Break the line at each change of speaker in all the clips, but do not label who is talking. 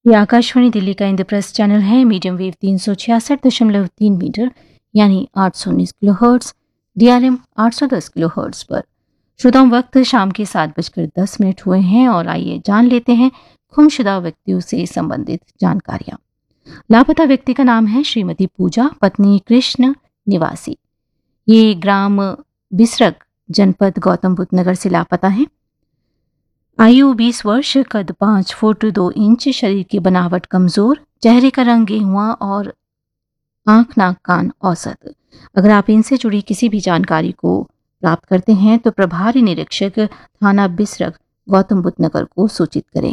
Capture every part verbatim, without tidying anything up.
ये आकाशवाणी दिल्ली का इंद्रप्रस्थ चैनल है। मीडियम वेव तीन सौ छियासठ दशमलव तीन मीटर यानी आठ सौ उन्नीस किलो हर्ट्स, डीआरएम आठ सौ दस किलो हर्ट्स पर। श्रोताओं, वक्त शाम के सात बजकर दस मिनट हुए हैं और आइए जान लेते हैं गुमशुदा व्यक्तियों से संबंधित जानकारियां। लापता व्यक्ति का नाम है श्रीमती पूजा, पत्नी कृष्ण निवासी। ये ग्राम बिसरक, जनपद गौतम बुद्ध नगर से लापता है। आयु बीस वर्ष, कद पाँच फुट दो इंच, शरीर की बनावट कमजोर, चेहरे का रंग गेहुआ और आंख नाक कान औसत। अगर आप इनसे जुड़ी किसी भी जानकारी को प्राप्त करते हैं तो प्रभारी निरीक्षक थाना बिसरक गौतम बुद्ध नगर को सूचित करें।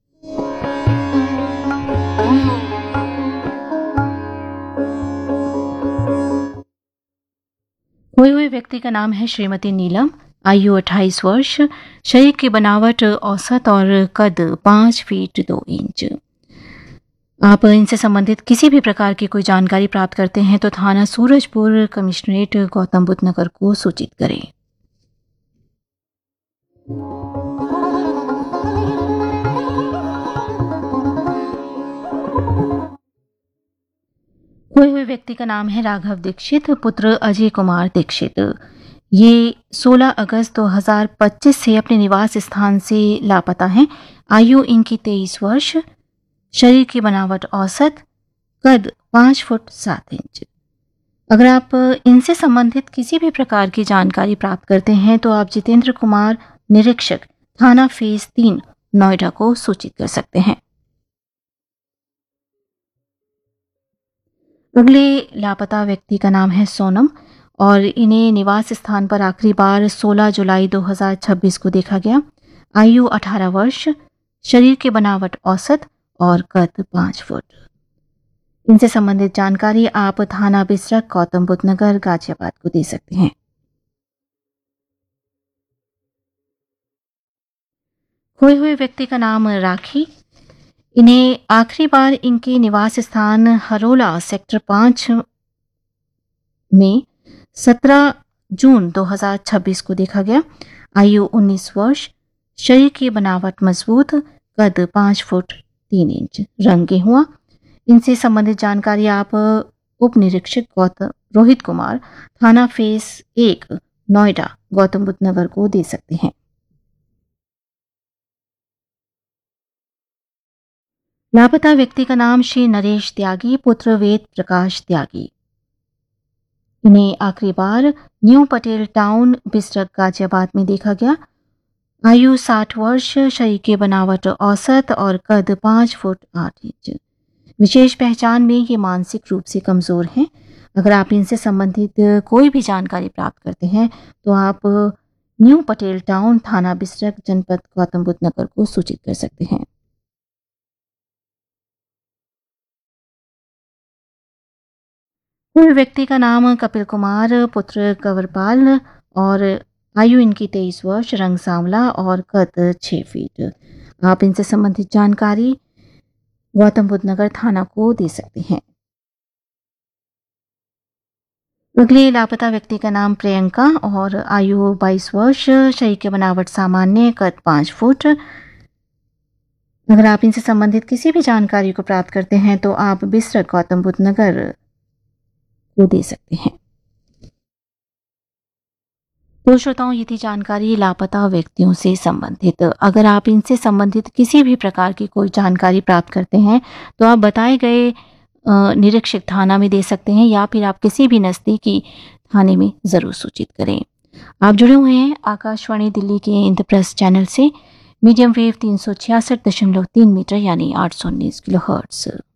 खोए हुए व्यक्ति का नाम है श्रीमती नीलम। आयु अट्ठाईस वर्ष, शरीर की बनावट औसत और कद पाँच फीट दो इंच। आप इनसे संबंधित किसी भी प्रकार की कोई जानकारी प्राप्त करते हैं तो थाना सूरजपुर कमिश्नरेट गौतम बुद्ध नगर को सूचित करें। खोए हुए व्यक्ति का नाम है राघव दीक्षित, पुत्र अजय कुमार दीक्षित। ये सोलह अगस्त दो हज़ार पच्चीस से अपने निवास स्थान से लापता हैं। आयु इनकी तेईस वर्ष, शरीर की बनावट औसत, कद पाँच फुट सात इंच। अगर आप इनसे संबंधित किसी भी प्रकार की जानकारी प्राप्त करते हैं तो आप जितेंद्र कुमार, निरीक्षक थाना फेज तीन, नोएडा को सूचित कर सकते हैं। अगले लापता व्यक्ति का नाम है सोनम और इन्हें निवास स्थान पर आखिरी बार सोलह जुलाई दो हज़ार छब्बीस को देखा गया। आयु अठारह वर्ष, शरीर की बनावट औसत और कद पाँच फुट। इनसे संबंधित जानकारी आप थाना बिसरक गौतम बुद्ध नगर गाजियाबाद को दे सकते हैं। खोए हुए व्यक्ति का नाम राखी। इन्हें आखिरी बार इनके निवास स्थान हरोला सेक्टर पाँच में सत्रह जून दो हज़ार छब्बीस को देखा गया। आयु उन्नीस वर्ष, शरीर की बनावट मजबूत, कद पाँच फुट तीन इंच, रंग गेहुआ। इनसे संबंधित जानकारी आप उप निरीक्षक गौतम रोहित कुमार, थाना फेज एक, नोएडा गौतम बुद्ध नगर को दे सकते हैं। लापता व्यक्ति का नाम श्री नरेश त्यागी, पुत्र वेद प्रकाश त्यागी। इन्हें आखिरी बार न्यू पटेल टाउन बिसरक गाजियाबाद में देखा गया। आयु साठ वर्ष, शरीर की बनावट औसत और कद पाँच फुट आठ इंच। विशेष पहचान में ये मानसिक रूप से कमजोर हैं। अगर आप इनसे संबंधित कोई भी जानकारी प्राप्त करते हैं तो आप न्यू पटेल टाउन, थाना बिसरक, जनपद गौतम बुद्ध नगर को सूचित कर सकते हैं। पूर्व व्यक्ति का नाम कपिल कुमार, पुत्र कंवरपाल और आयु इनकी तेईस वर्ष, रंग सांवला और कद छः फीट। आप इनसे संबंधित जानकारी गौतम बुद्ध नगर थाना को दे सकते हैं। अगले लापता व्यक्ति का नाम प्रियंका और आयु बाईस वर्ष, शरीर की बनावट सामान्य, कद पाँच फुट। अगर आप इनसे संबंधित किसी भी जानकारी को प्राप्त करते हैं तो आप बिसरक गौतम बुद्ध नगर को दे सकते हैं। तो श्रोताओं, ये थी जानकारी लापता व्यक्तियों से संबंधित। अगर आप इनसे संबंधित किसी भी प्रकार की कोई जानकारी प्राप्त करते हैं तो आप बताए गए निरीक्षक थाना में दे सकते हैं या फिर आप किसी भी नज़दीकी थाने में ज़रूर सूचित करें। आप जुड़े हुए हैं आकाशवाणी दिल्ली के इंद्रप्रस्थ चैनल से। मीडियम वेव तीन सौ छियासठ दशमलव तीन मीटर यानी आठ सौ उन्नीस किलो हर्ट्स।